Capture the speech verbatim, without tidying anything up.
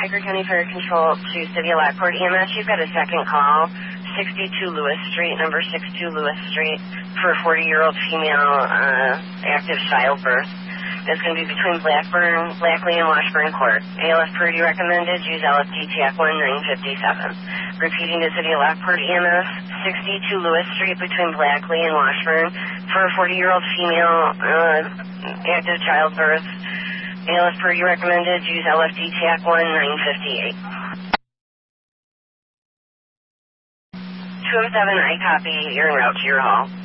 Iker County Fire Control to City of Lockport E M S. You've got a second call, sixty-two Lewis Street, number sixty-two Lewis Street, for a forty-year-old female uh, active childbirth. It's going to be between Blackburn, Blackley, and Washburn Court. A L S Purdy recommended. Use L F D T A C one nine fifty-seven. Repeating to City of Lockport E M S, sixty-two Lewis Street between Blackley and Washburn for a forty-year-old female uh, active childbirth. A L S Purdy recommended. Use L F D T A C one nine fifty-eight. two oh seven, I copy. You're en route to your hall.